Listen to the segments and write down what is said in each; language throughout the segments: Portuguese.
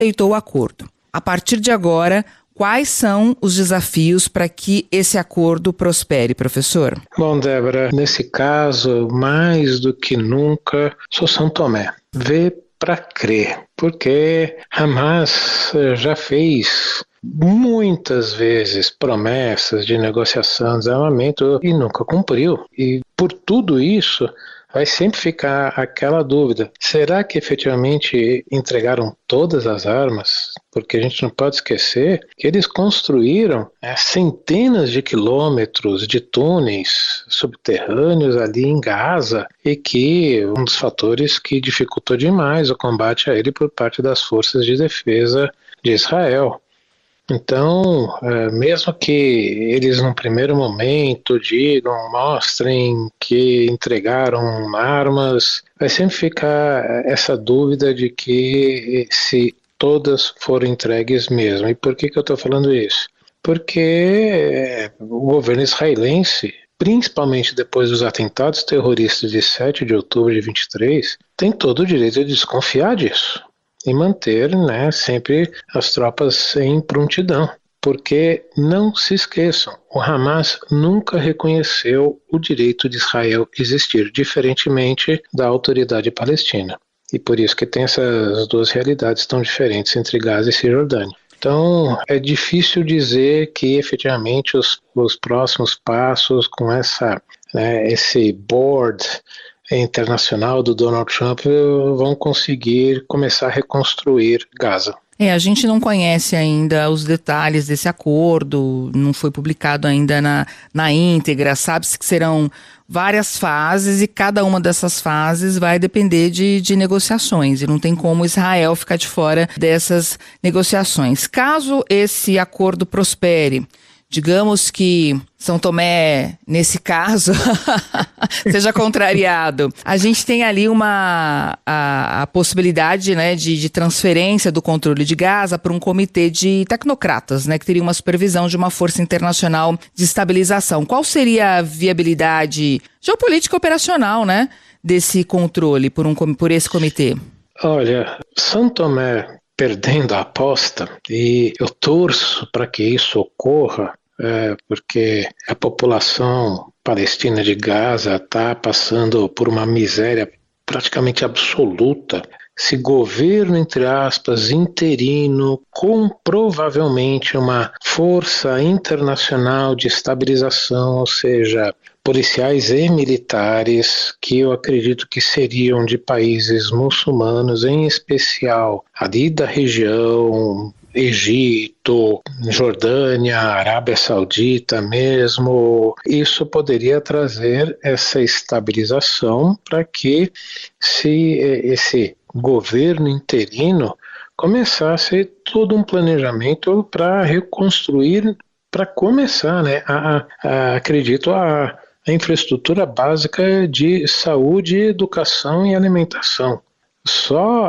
aceitou o acordo. A partir de agora, quais são os desafios para que esse acordo prospere, professor? Bom, Débora, nesse caso, mais do que nunca, sou São Tomé. Vê para crer, porque Hamas já fez muitas vezes promessas de negociação, desarmamento e nunca cumpriu. E por tudo isso, vai sempre ficar aquela dúvida: será que efetivamente entregaram todas as armas? Porque a gente não pode esquecer que eles construíram centenas de quilômetros de túneis subterrâneos ali em Gaza, e que um dos fatores que dificultou demais o combate a ele por parte das forças de defesa de Israel. Então, mesmo que eles num primeiro momento digam, mostrem que entregaram armas, vai sempre ficar essa dúvida de que se todas foram entregues mesmo. E por que eu estou falando isso? Porque o governo israelense, principalmente depois dos atentados terroristas de 7 de outubro de 23, tem todo o direito de desconfiar disso e manter, sempre as tropas em prontidão. Porque, não se esqueçam, o Hamas nunca reconheceu o direito de Israel existir, diferentemente da autoridade palestina. E por isso que tem essas duas realidades tão diferentes entre Gaza e Cisjordânia. Então, é difícil dizer que efetivamente os próximos passos com esse board internacional do Donald Trump vão conseguir começar a reconstruir Gaza. A gente não conhece ainda os detalhes desse acordo, não foi publicado ainda na íntegra, sabe-se que serão várias fases e cada uma dessas fases vai depender de negociações e não tem como Israel ficar de fora dessas negociações. Caso esse acordo prospere, digamos que São Tomé, nesse caso, seja contrariado. A gente tem ali a possibilidade de transferência do controle de Gaza para um comitê de tecnocratas, que teria uma supervisão de uma força internacional de estabilização. Qual seria a viabilidade geopolítica operacional, desse controle por esse comitê? Olha, São Tomé perdendo a aposta, e eu torço para que isso ocorra, porque a população palestina de Gaza está passando por uma miséria praticamente absoluta. Esse governo, entre aspas, interino, com provavelmente uma força internacional de estabilização, ou seja, policiais e militares, que eu acredito que seriam de países muçulmanos, em especial ali da região, Egito, Jordânia, Arábia Saudita mesmo. Isso poderia trazer essa estabilização para que, se esse governo interino começasse todo um planejamento para reconstruir, para começar, acredito, a infraestrutura básica de saúde, educação e alimentação. Só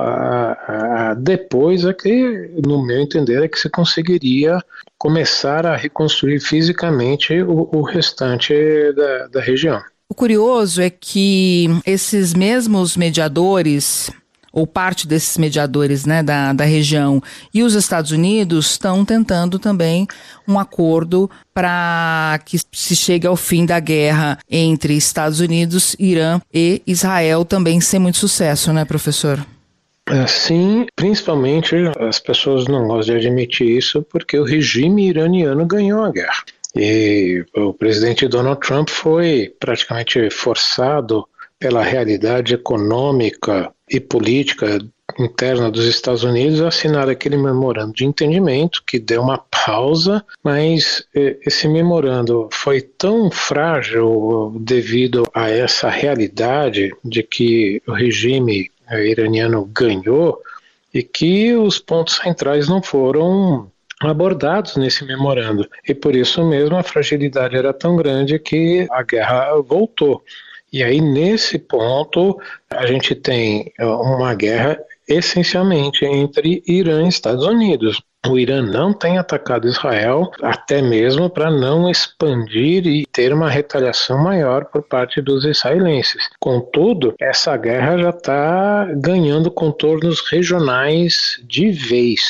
depois é que, no meu entender, é que se conseguiria começar a reconstruir fisicamente o restante da região. O curioso é que esses mesmos mediadores, ou parte desses mediadores da região, e os Estados Unidos estão tentando também um acordo para que se chegue ao fim da guerra entre Estados Unidos, Irã e Israel, também sem muito sucesso, professor? Sim, principalmente as pessoas não gostam de admitir isso porque o regime iraniano ganhou a guerra. E o presidente Donald Trump foi praticamente forçado pela realidade econômica e política interna dos Estados Unidos a assinar aquele memorando de entendimento que deu uma pausa, mas esse memorando foi tão frágil devido a essa realidade de que o regime iraniano ganhou e que os pontos centrais não foram abordados nesse memorando. E por isso mesmo a fragilidade era tão grande que a guerra voltou. E aí, nesse ponto, a gente tem uma guerra essencialmente entre Irã e Estados Unidos. O Irã não tem atacado Israel, até mesmo para não expandir e ter uma retaliação maior por parte dos israelenses. Contudo, essa guerra já está ganhando contornos regionais de vez.